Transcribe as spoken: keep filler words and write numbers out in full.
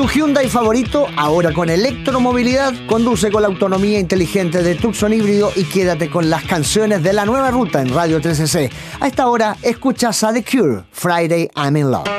tu Hyundai favorito, ahora con electromovilidad. Conduce con la autonomía inteligente de Tucson híbrido y quédate con las canciones de la nueva ruta en Radio trece C. A esta hora escuchas a The Cure, Friday I'm in Love.